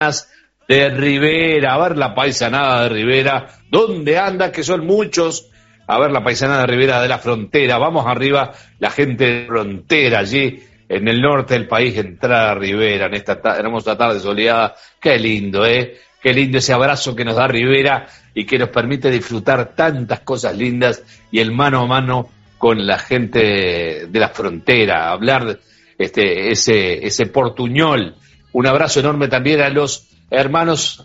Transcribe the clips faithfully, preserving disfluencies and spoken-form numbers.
de Rivera, a ver la paisanada de Rivera, ¿dónde anda? Que son muchos, a ver la paisanada de Rivera de la Frontera, vamos arriba, la gente de Frontera, allí en el norte del país, entrar a Rivera en esta ta- hermosa tarde soleada, qué lindo, ¿eh? Qué lindo ese abrazo que nos da Rivera y que nos permite disfrutar tantas cosas lindas y el mano a mano con la gente de la Frontera, hablar este ese ese portuñol. Un abrazo enorme también a los hermanos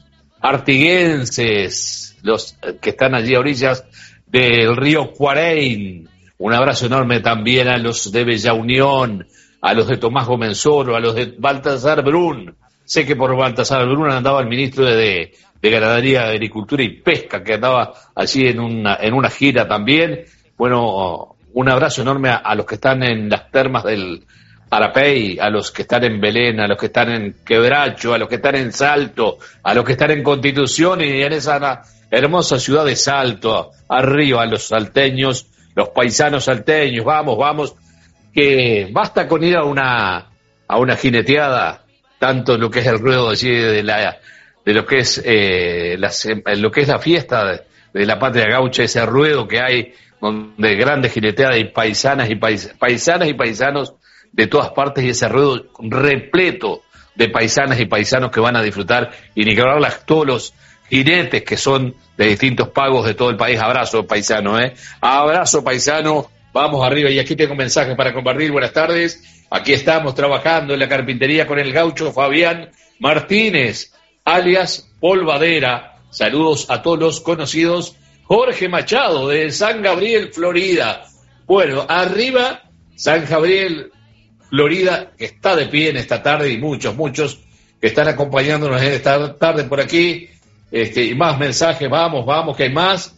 artiguenses, los que están allí a orillas del río Cuarein. Un abrazo enorme también a los de Bella Unión, a los de Tomás Gomenzoro, a los de Baltasar Brun. Sé que por Baltasar Brun andaba el ministro de, de Ganadería, Agricultura y Pesca, que andaba allí en una, en una gira también. Bueno, un abrazo enorme a, a los que están en las termas del Arapey, a los que están en Belén, a los que están en Quebracho, a los que están en Salto, a los que están en Constitución y en esa hermosa ciudad de Salto, arriba a los salteños, los paisanos salteños, vamos, vamos, que basta con ir a una a una jineteada, tanto lo que es el ruedo allí de la de lo que es eh, la, lo que es la fiesta de, de la patria gaucha, ese ruedo que hay donde grandes jineteadas y paisanas y pais, paisanas y paisanos de todas partes, y ese ruedo repleto de paisanas y paisanos que van a disfrutar, y ni que hablar las, todos los jinetes que son de distintos pagos de todo el país. Abrazo paisano, eh abrazo paisano, vamos arriba. Y aquí tengo mensajes para compartir. Buenas tardes, aquí estamos trabajando en la carpintería con el gaucho Fabián Martínez, alias Polvadera. Saludos a todos los conocidos. Jorge Machado de San Gabriel, Florida. Bueno, arriba San Gabriel, Florida, que está de pie en esta tarde, y muchos, muchos que están acompañándonos en esta tarde por aquí. Este, y más mensajes, vamos, vamos, que hay más.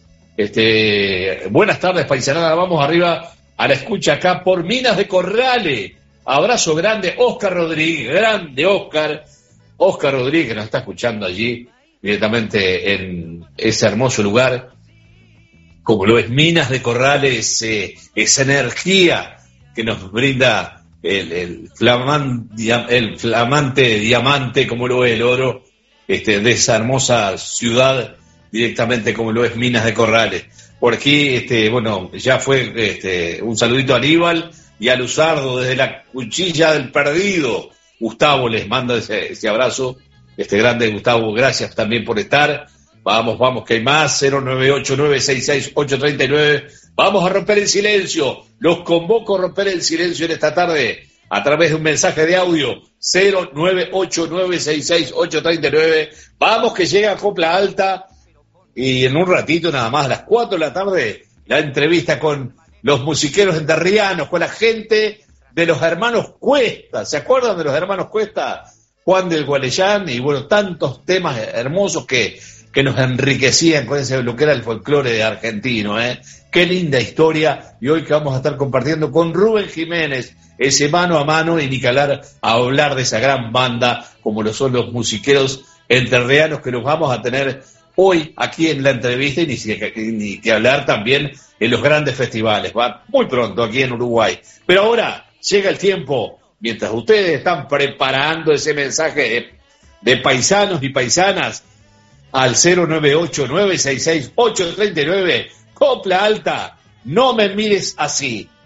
Este, buenas tardes, paisanada, vamos arriba a la escucha acá por Minas de Corrales. Abrazo grande, Oscar Rodríguez, grande Oscar, Oscar Rodríguez, que nos está escuchando allí directamente en ese hermoso lugar, como lo es Minas de Corrales, eh, esa energía que nos brinda el, el, flaman, el flamante diamante, como lo es el oro, este, de esa hermosa ciudad, directamente como lo es Minas de Corrales. Por aquí, este, bueno, ya fue este, un saludito a Aníbal y a Luzardo desde la Cuchilla del Perdido. Gustavo les manda ese, ese abrazo, este grande Gustavo, gracias también por estar. Vamos, vamos, que hay más. Cero nueve ocho nueve seis seis ocho tres nueve. Vamos a romper el silencio. Los convoco a romper el silencio en esta tarde a través de un mensaje de audio. Cero nueve ocho nueve seis seis ocho tres nueve. Vamos, que llega Copla Alta. Y en un ratito nada más, a las cuatro de la tarde, la entrevista con los musiqueros enterrianos, con la gente de los hermanos Cuesta. ¿Se acuerdan de los hermanos Cuesta? Juan del Gualeyán, y bueno, tantos temas hermosos que, que nos enriquecían con ese, lo que era el folclore argentino, ¿eh? Qué linda historia. Y hoy que vamos a estar compartiendo con Rubén Jiménez, ese mano a mano, y ni que hablar, a hablar de esa gran banda, como lo son los musiqueros enterrianos, que los vamos a tener hoy aquí en la entrevista, y ni, ni que hablar también en los grandes festivales, va muy pronto aquí en Uruguay. Pero ahora llega el tiempo, mientras ustedes están preparando ese mensaje de, de paisanos y paisanas al cero nueve ocho nueve seis seis ocho tres nueve, Copla Alta, no me mires así.